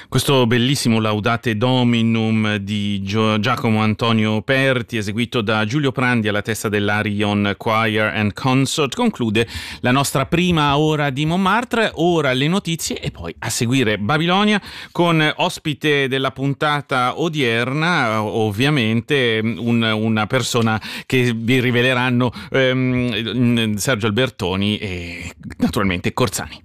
Questo bellissimo Laudate Dominum di Giacomo Antonio Perti, eseguito da Giulio Prandi alla testa dell'Arion Choir and Consort, conclude la nostra prima ora di Montmartre. Ora le notizie e poi a seguire Babilonia, con ospite della puntata odierna, ovviamente una persona che vi riveleranno Sergio Albertoni e naturalmente Corzani.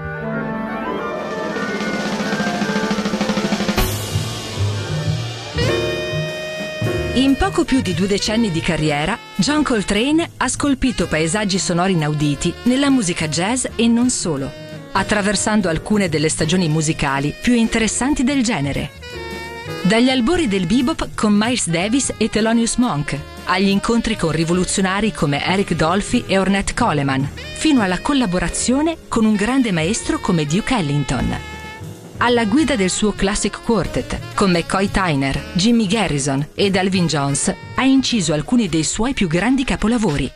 In poco più di 2 decenni di carriera, John Coltrane ha scolpito paesaggi sonori inauditi nella musica jazz e non solo, attraversando alcune delle stagioni musicali più interessanti del genere. Dagli albori del bebop con Miles Davis e Thelonious Monk, agli incontri con rivoluzionari come Eric Dolphy e Ornette Coleman, fino alla collaborazione con un grande maestro come Duke Ellington. Alla guida del suo Classic Quartet, con McCoy Tyner, Jimmy Garrison ed Elvin Jones, ha inciso alcuni dei suoi più grandi capolavori.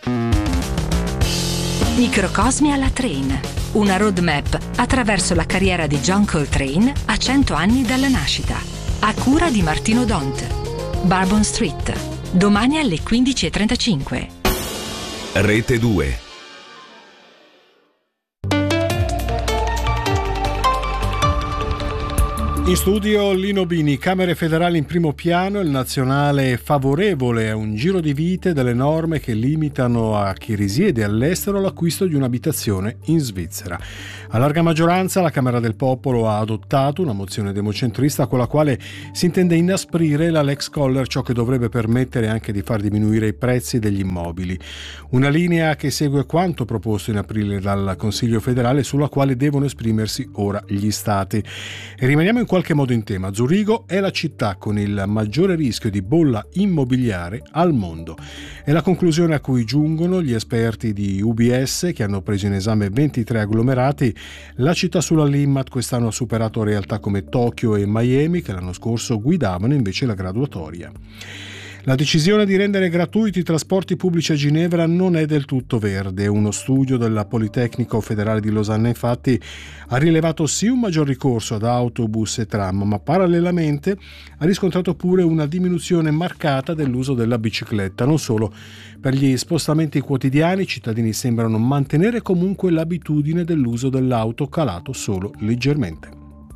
Microcosmi alla Train, una roadmap attraverso la carriera di John Coltrane a 100 anni dalla nascita, a cura di Martino Dont. Bourbon Street, domani alle 15:35. Rete 2. In studio Lino Bini. Camere federali in primo piano, il nazionale favorevole a un giro di vite delle norme che limitano a chi risiede all'estero l'acquisto di un'abitazione in Svizzera. A larga maggioranza la Camera del Popolo ha adottato una mozione democentrista con la quale si intende inasprire la Lex Koller, ciò che dovrebbe permettere anche di far diminuire i prezzi degli immobili. Una linea che segue quanto proposto in aprile dal Consiglio federale, sulla quale devono esprimersi ora gli Stati. E rimaniamo in qualche modo in tema. Zurigo è la città con il maggiore rischio di bolla immobiliare al mondo. È la conclusione a cui giungono gli esperti di UBS, che hanno preso in esame 23 agglomerati. La città sulla Limmat quest'anno ha superato realtà come Tokyo e Miami, che l'anno scorso guidavano invece la graduatoria. La decisione di rendere gratuiti i trasporti pubblici a Ginevra non è del tutto verde. Uno studio del Politecnico Federale di Losanna, infatti, ha rilevato sì un maggior ricorso ad autobus e tram, ma parallelamente ha riscontrato pure una diminuzione marcata dell'uso della bicicletta. Non solo, per gli spostamenti quotidiani i cittadini sembrano mantenere comunque l'abitudine dell'uso dell'auto, calato solo leggermente.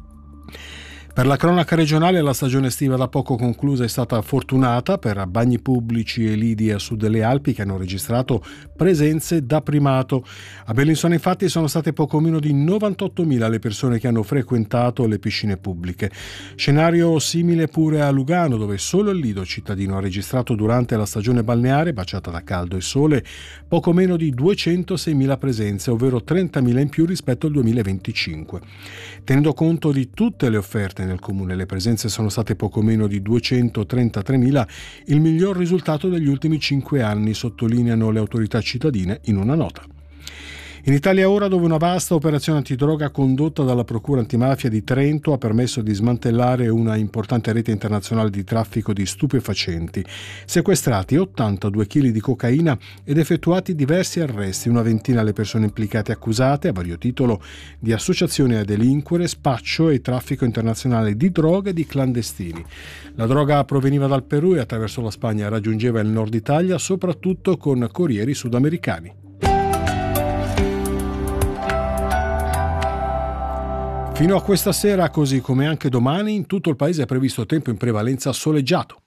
Per la cronaca regionale, la stagione estiva da poco conclusa è stata fortunata per bagni pubblici e lidi a sud delle Alpi, che hanno registrato presenze da primato. A Bellinzona infatti sono state poco meno di 98.000 le persone che hanno frequentato le piscine pubbliche. Scenario simile pure a Lugano, dove solo il lido cittadino ha registrato durante la stagione balneare, baciata da caldo e sole, poco meno di 206.000 presenze, ovvero 30.000 in più rispetto al 2025. Tenendo conto di tutte le offerte nel comune, le presenze sono state poco meno di 233.000, il miglior risultato degli ultimi 5 anni, sottolineano le autorità cittadine in una nota. In Italia ora, dove una vasta operazione antidroga condotta dalla Procura Antimafia di Trento ha permesso di smantellare una importante rete internazionale di traffico di stupefacenti. Sequestrati 82 kg di cocaina ed effettuati diversi arresti, una ventina le persone implicate accusate a vario titolo di associazione a delinquere, spaccio e traffico internazionale di droga e di clandestini. La droga proveniva dal Perù e attraverso la Spagna raggiungeva il nord Italia, soprattutto con corrieri sudamericani. Fino a questa sera, così come anche domani, in tutto il paese è previsto tempo in prevalenza soleggiato.